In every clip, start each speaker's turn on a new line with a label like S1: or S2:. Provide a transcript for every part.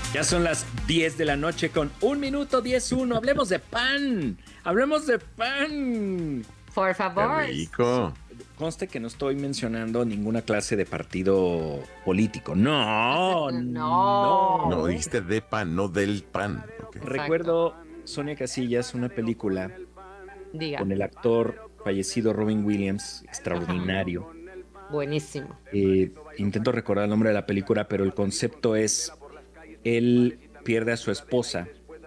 S1: Ya son las 10 de la noche con 1 minuto 10:01. Hablemos de pan. Hablemos de pan.
S2: Por favor.
S3: Qué rico.
S1: Conste que no estoy mencionando ninguna clase de partido político. No, no.
S3: No, dijiste de pan, no del pan. Okay.
S1: Recuerdo Sonia Casillas, una película
S2: Diga.
S1: con el actor fallecido Robin Williams, extraordinario.
S2: Buenísimo.
S1: Intento recordar el nombre de la película, pero el concepto es, él pierde a su esposa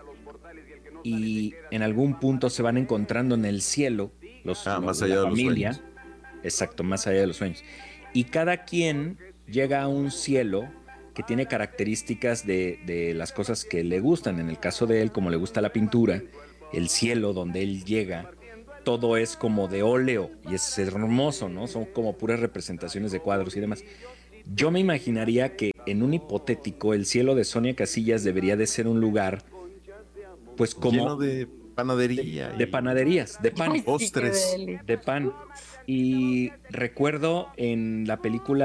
S1: y en algún punto se van encontrando en el cielo
S3: más allá
S1: la
S3: de
S1: familia.
S3: los sueños.
S1: Exacto, más allá de los sueños. Y cada quien llega a un cielo que tiene características de las cosas que le gustan. En el caso de él, como le gusta la pintura, el cielo donde él llega, todo es como de óleo y es hermoso, ¿no? Son como puras representaciones de cuadros y demás. Yo me imaginaría que en un hipotético el cielo de Sonia Casillas debería de ser un lugar, pues como
S3: lleno de panadería.
S1: de panaderías, de pan,
S2: Ay,
S3: postres.
S2: sí, qué deli.
S1: de pan. Y recuerdo en la película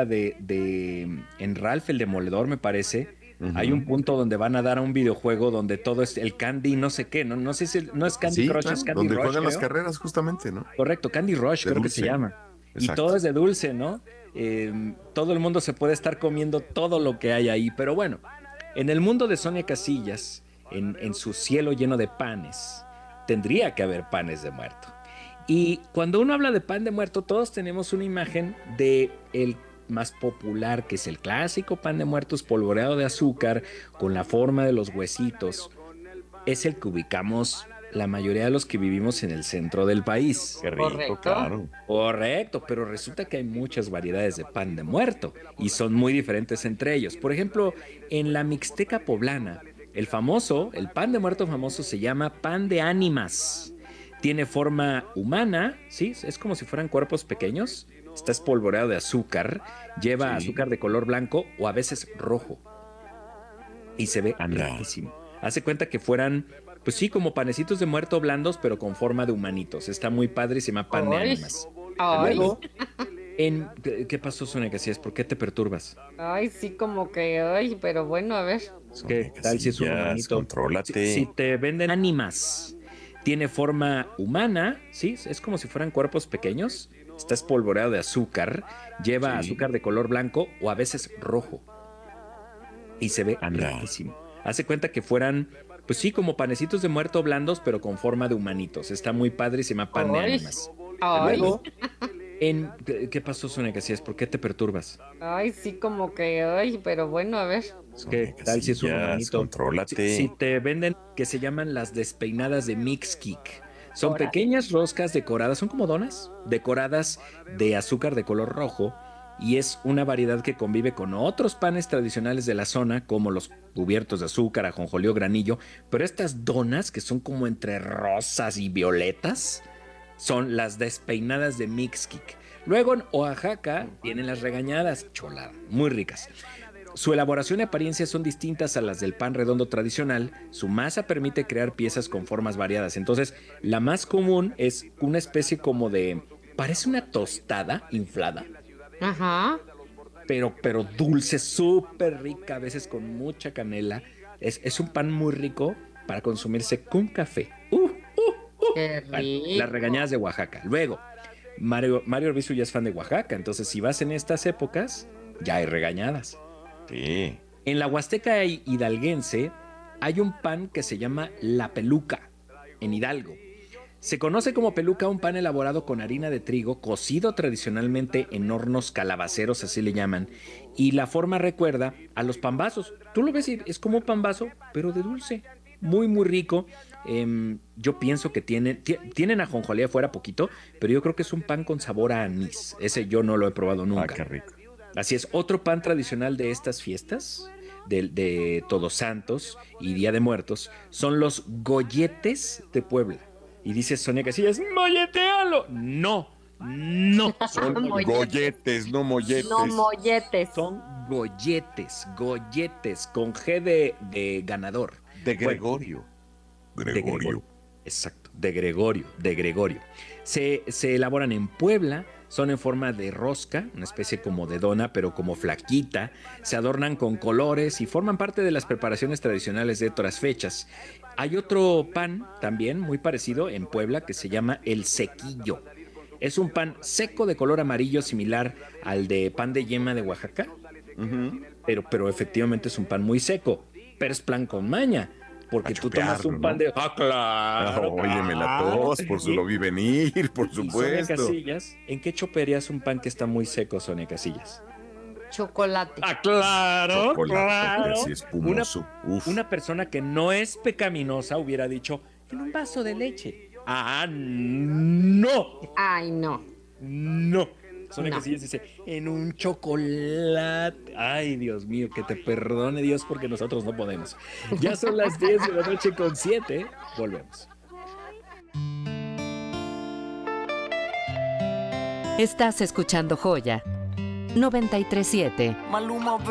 S1: en Ralph el Demoledor, me parece, hay un punto donde van a dar a un videojuego donde todo es el Candy no sé qué, no sé si no es Candy
S3: Sí,
S1: Crush,
S3: claro,
S1: es Candy
S3: donde
S1: Rush,
S3: juegan las
S1: creo.
S3: carreras justamente, ¿no?
S1: Correcto, Candy Rush
S3: De
S1: creo que
S3: dulce.
S1: se llama. Y
S3: Exacto.
S1: todo es de dulce, ¿no? Todo el mundo se puede estar comiendo todo lo que hay ahí. Pero bueno, en el mundo de Sonia Casillas, en su cielo lleno de panes, tendría que haber panes de muerto. Y cuando uno habla de pan de muerto, todos tenemos una imagen de el más popular, que es el clásico pan de muerto espolvoreado de azúcar, con la forma de los huesitos. Es el que ubicamos la mayoría de los que vivimos en el centro del país.
S3: Qué rico,
S2: Correcto.
S3: claro.
S1: Correcto, pero resulta que hay muchas variedades de pan de muerto y son muy diferentes entre ellos. Por ejemplo, en la Mixteca poblana, el pan de muerto famoso se llama pan de ánimas. Tiene forma humana, ¿sí? Es como si fueran cuerpos pequeños. Está espolvoreado de azúcar, lleva
S3: Sí.
S1: azúcar de color blanco o a veces rojo. Y se ve
S3: Anda.
S1: riquísimo. Hace cuenta que fueran, pues sí, como panecitos de muerto blandos, pero con forma de humanitos. Está muy padre y se llama pan de
S2: Ay.
S1: ánimas.
S2: Ay.
S1: Luego, ¿qué pasó, Sonia Casillas? ¿Por qué te perturbas?
S2: Ay, sí, como que, ay, pero bueno, a ver.
S1: ¿Qué tal si es un
S3: Casillas,
S1: humanito?
S3: contrólate.
S1: Si te venden ánimas, tiene forma humana, ¿sí? Es como si fueran cuerpos pequeños. Está espolvoreado de azúcar, lleva
S3: Sí.
S1: azúcar de color blanco o a veces rojo. Y se ve
S3: Anda.
S1: riquísimo. Hace cuenta que fueran, pues sí, como panecitos de muerto blandos, pero con forma de humanitos. Está muy padre y se llama pan de
S2: Ay.
S1: ánimas.
S2: Ay.
S1: Luego, ¿qué pasó, Sonia Casillas? ¿Por qué te perturbas?
S2: Ay, sí, como que, ay, pero bueno, a ver.
S1: ¿Qué tal si es un
S3: Casillas,
S1: humanito?
S3: contrólate.
S1: Si te venden que se llaman las despeinadas de Mixquick. Son
S2: Órale.
S1: pequeñas roscas decoradas, son como donas, decoradas de azúcar de color rojo. Y es una variedad que convive con otros panes tradicionales de la zona, como los cubiertos de azúcar, ajonjolí o granillo. Pero estas donas, que son como entre rosas y violetas, son las despeinadas de Mixquick. Luego en Oaxaca tienen las regañadas, choladas, muy ricas. Su elaboración y apariencia son distintas a las del pan redondo tradicional. Su masa permite crear piezas con formas variadas. Entonces, la más común es una especie como de... Parece una tostada inflada,
S2: Ajá.
S1: pero dulce, súper rica, a veces con mucha canela. Es un pan muy rico para consumirse con café.
S2: Qué
S1: Bueno,
S2: rico.
S1: las regañadas de Oaxaca. Luego, Mario Arbizu ya es fan de Oaxaca. Entonces, si vas en estas épocas, ya hay regañadas.
S3: Sí.
S1: En la Huasteca hidalguense hay un pan que se llama la peluca, en Hidalgo. Se conoce como peluca un pan elaborado con harina de trigo, cocido tradicionalmente en hornos calabaceros, así le llaman, y la forma recuerda a los pambazos. Tú lo ves y es como un pambazo, pero de dulce. Muy, muy rico. Yo pienso que tienen ajonjolí afuera poquito, pero yo creo que es un pan con sabor a anís. Ese yo no lo he probado nunca.
S3: Qué rico.
S1: Así es, otro pan tradicional de estas fiestas, de Todos Santos y Día de Muertos, son los golletes de Puebla. Y dice Sonia Casillas, ¡molletealo! No,
S3: Son
S2: Molletes.
S3: golletes, no molletes.
S2: No molletes.
S1: son golletes, con G de ganador.
S3: De
S1: Bueno,
S3: Gregorio.
S1: de Gregorio. Exacto, de Gregorio. Se elaboran en Puebla, son en forma de rosca, una especie como de dona, pero como flaquita. Se adornan con colores y forman parte de las preparaciones tradicionales de otras fechas. Hay otro pan también muy parecido en Puebla que se llama el sequillo. Es un pan seco de color amarillo similar al de pan de yema de Oaxaca,
S3: Ujú.
S1: pero efectivamente es un pan muy seco, pero es plan con maña. Porque
S3: A
S1: tú tomas
S3: chopearlo,
S1: un pan
S3: ¿no?
S1: de... ¡Ah, claro!
S3: Óyeme la
S1: claro!
S3: tos, por su lo vi venir, por
S1: Y Sonia
S3: supuesto.
S1: Casillas, ¿en qué chopearías un pan que está muy seco, Sonia Casillas?
S2: Chocolate.
S1: ¡Ah, claro!
S3: Chocolate, así
S1: Una,
S3: espumoso. Uf.
S1: una persona que no es pecaminosa hubiera dicho, en un vaso de leche. ¡Ah, no!
S2: Ay, no.
S1: No. Sonia
S2: No.
S1: Casillas dice, en un chocolate. Ay, Dios mío, que te perdone Dios porque nosotros no podemos. Ya son las 10 de la noche con 7. Volvemos.
S4: Estás escuchando Joya 93.7.
S5: Maluma